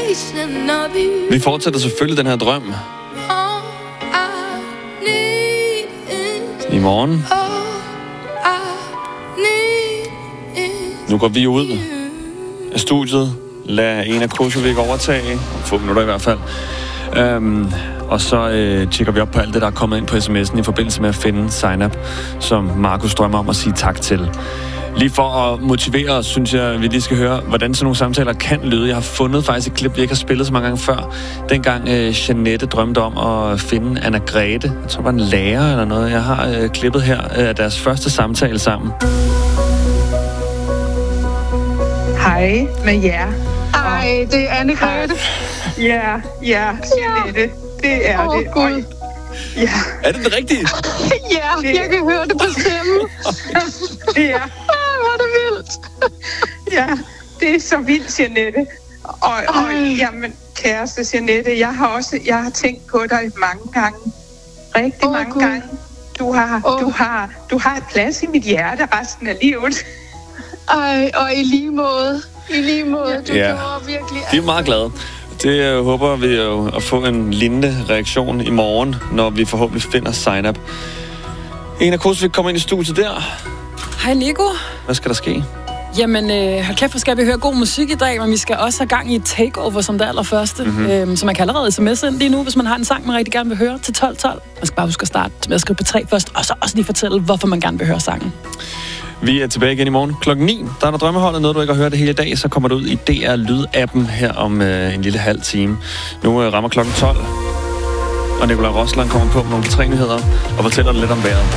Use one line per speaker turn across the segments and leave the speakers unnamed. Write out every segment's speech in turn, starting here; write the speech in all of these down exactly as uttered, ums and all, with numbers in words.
Vi fortsætter selvfølgelig den her drøm. I morgen. Nu går vi ud af studiet. Lad en af Kosovik overtage. Om få minutter i hvert fald. Um, og så øh, tjekker vi op på alt det, der er kommet ind på sms'en i forbindelse med at finde sign-up, som Markus drømmer om at sige tak til. Lige for at motivere os, synes jeg, at vi lige skal høre, hvordan sådan nogle samtaler kan lyde. Jeg har fundet faktisk et klip, vi ikke har spillet så mange gange før. Dengang øh, Jeanette drømte om at finde Anna Grete. Jeg tror, det var en lærer eller noget. Jeg har øh, klippet her af øh, deres første samtale sammen.
Hej med jer.
Hej, det er Anna Grete.
Ja, ja, Jeanette. Det er
oh,
det.
Gud.
Ja.
Er det det rigtige?
Ja, det... jeg kan høre det på stemmen.
Ja.
Hvor er det vildt.
Ja, det er så vildt, Jeanette. Og, og jamen, kæreste Jeanette, jeg har også jeg har tænkt på dig mange gange. Rigtig oh, mange Gud. gange. Du har, oh. du, har, du har et plads i mit hjerte resten af livet.
Ej, og i lige måde. I lige måde. Du
ja.
gjorde virkelig...
De er meget glade. Det uh, håber vi jo at få en lignende reaktion i morgen, når vi forhåbentlig finder sign-up. En af Kosovik kommer ind i studiet der.
Hej Nico.
Hvad skal der ske?
Jamen, øh, hold kæft, skal vi høre god musik i dag, men vi skal også have gang i et takeover som det allerførste. Mm-hmm. Øhm, så man kan allerede sms'e ind lige nu, hvis man har en sang, man rigtig gerne vil høre, til tolv tolv. Man skal bare huske at starte med at skrive på tre først, og så også lige fortælle, hvorfor man gerne vil høre sangen.
Vi er tilbage igen i morgen klokken ni. Der er der Drømmeholdet, noget du ikke har hørt det hele dag, så kommer du ud i D R Lyd-appen her om øh, en lille halv time. Nu øh, rammer klokken tolv, og Nikolaj Rosland kommer på med nogle tre nyheder og fortæller lidt om vejret.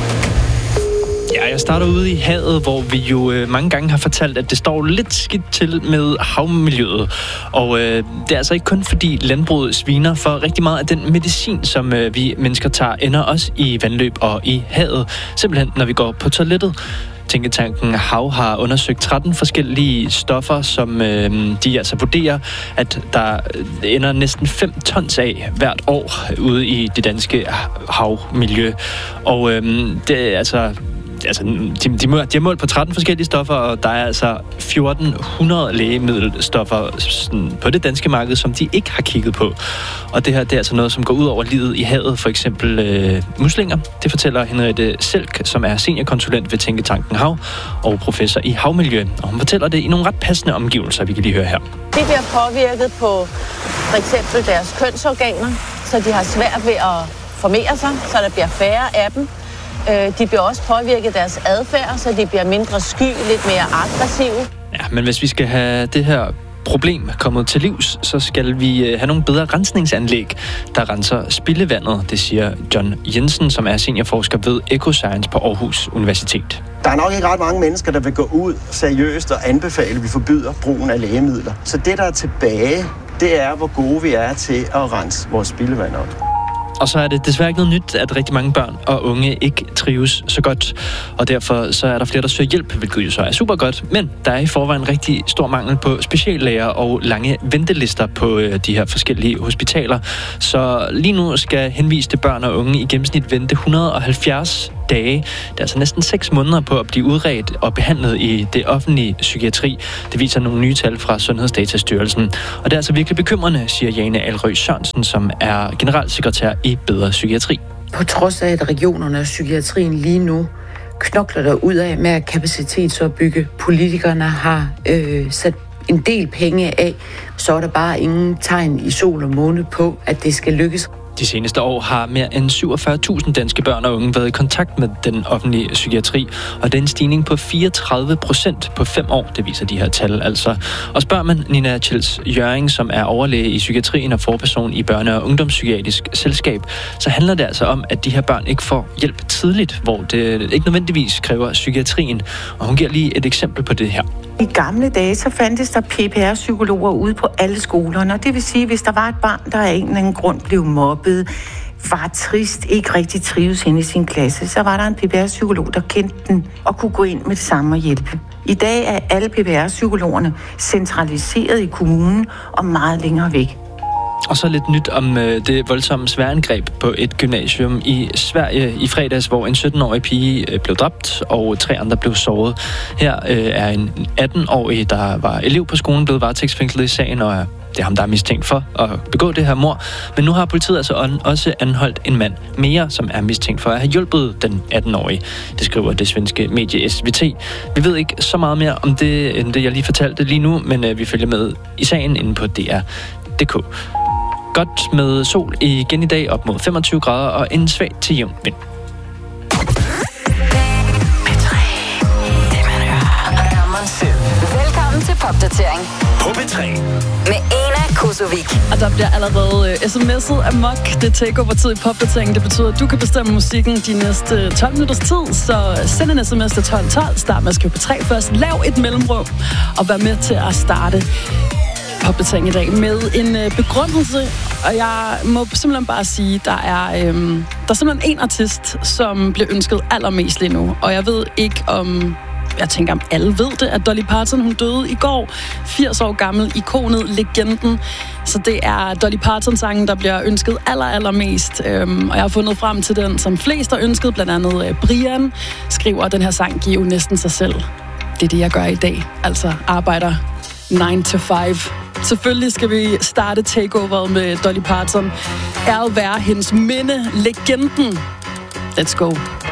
Ja, jeg starter ude i havet, hvor vi jo øh, mange gange har fortalt, at det står lidt skidt til med havmiljøet. Og øh, det er altså ikke kun fordi landbruget sviner, for rigtig meget af den medicin, som øh, vi mennesker tager, ender også i vandløb og i havet. Simpelthen, når vi går på toilettet. Tænketanken Hav har undersøgt tretten forskellige stoffer, som øh, de altså vurderer, at der ender næsten fem tons af hvert år ude i det danske havmiljø. Og øh, det er altså... Altså, de, de, de har målt på tretten forskellige stoffer, og der er altså fjorten hundrede lægemiddelstoffer sådan, på det danske marked, som de ikke har kigget på. Og det her det er altså noget, som går ud over livet i havet, for eksempel øh, muslinger. Det fortæller Henriette Selk, som er seniorkonsulent ved Tænketanken Hav og professor i havmiljø. Og hun fortæller det i nogle ret passende omgivelser, vi kan lige høre her.
De bliver påvirket på for eksempel deres kønsorganer, så de har svært ved at formere sig, så der bliver færre af dem. De bliver også påvirket deres adfærd, så de bliver mindre sky, lidt mere aggressive.
Ja, men hvis vi skal have det her problem kommet til livs, så skal vi have nogle bedre rensningsanlæg, der renser spildevandet, det siger John Jensen, som er seniorforsker ved Ecoscience på Aarhus Universitet.
Der er nok ikke ret mange mennesker, der vil gå ud seriøst og anbefale, at vi forbyder brugen af lægemidler. Så det, der er tilbage, det er, hvor gode vi er til at rense vores spildevand op.
Og så er det desværre ikke noget nyt, at rigtig mange børn og unge ikke trives så godt. Og derfor så er der flere, der søger hjælp, hvilket jo så er super godt. Men der er i forvejen rigtig stor mangel på speciallæger og lange ventelister på de her forskellige hospitaler. Så lige nu skal henviste børn og unge i gennemsnit vente et hundrede og halvfjerds dage. Det er altså næsten seks måneder på at blive udredt og behandlet i det offentlige psykiatri. Det viser nogle nye tal fra Sundhedsdatastyrelsen. Og det er altså virkelig bekymrende, siger Jane Alrøe Sørensen, som er generalsekretær i Bedre Psykiatri.
På trods af, at regionerne og psykiatrien lige nu knokler der ud af med at kapacitetsopbygge, politikerne har øh, sat en del penge af, så er der bare ingen tegn i sol og måne på, at det skal lykkes.
De seneste år har mere end syvogfyrre tusind danske børn og unge været i kontakt med den offentlige psykiatri, og det er en stigning på fireogtredive procent på fem år, det viser de her tal altså. Og spørger man Nina Tjels Jørring, som er overlæge i psykiatrien og forperson i Børne- og Ungdomspsykiatrisk Selskab, så handler det altså om, at de her børn ikke får hjælp tidligt, hvor det ikke nødvendigvis kræver psykiatrien. Og hun giver lige et eksempel på det her.
I gamle dage, så fandtes der P P R-psykologer ude på alle skolerne, og det vil sige, hvis der var et barn, der af en eller anden grund blev mobbet, var trist, ikke rigtig trives hen i sin klasse, så var der en P P R-psykolog, der kendte den og kunne gå ind med det samme og hjælpe. I dag er alle P P R-psykologerne centraliseret i kommunen og meget længere væk.
Og så lidt nyt om øh, det voldsomme sværangreb på et gymnasium i Sverige i fredags, hvor en sytten-årig pige øh, blev dræbt, og tre andre blev såret. Her øh, er en atten-årig, der var elev på skolen, blevet varetægtsfængslet i sagen og er Det er ham, der er mistænkt for at begå det her mord. Men nu har politiet altså også anholdt en mand mere, som er mistænkt for at have hjulpet den atten-årige. Det skriver det svenske medie S V T. Vi ved ikke så meget mere om det, end det, jeg lige fortalte lige nu, men øh, vi følger med i sagen inde på D R punktum d k. Godt med sol igen i dag, op mod femogtyve grader og en svag til jævn vind.
Velkommen til Popdatering
på P tre
med Ena Kosovic.
Og der bliver allerede uh, sms'et amok. Det takeover-tid i Popdatering. Det betyder, at du kan bestemme musikken de næste tolv minutters tid. Så send en sms til tolv tolv. Start med at skrive P tre først. Lav et mellemrum og vær med til at starte Popdatering i dag med en uh, begrundelse. Og jeg må simpelthen bare sige, der er, øhm, der er simpelthen en artist, som bliver ønsket allermest lige nu. Og jeg ved ikke om... Jeg tænker, om alle ved det, at Dolly Parton, hun døde i går. firs år gammel, ikonet, legenden. Så det er Dolly Parton-sangen, der bliver ønsket aller, allermest. Øhm, og jeg har fundet frem til den, som flest har ønsket. Blandt andet øh, Brian skriver, at den her sang giver jo næsten sig selv. Det er det, jeg gør i dag. Altså arbejder nine to five. Selvfølgelig skal vi starte takeoveret med Dolly Parton. Æret være hendes minde, legenden. Let's go.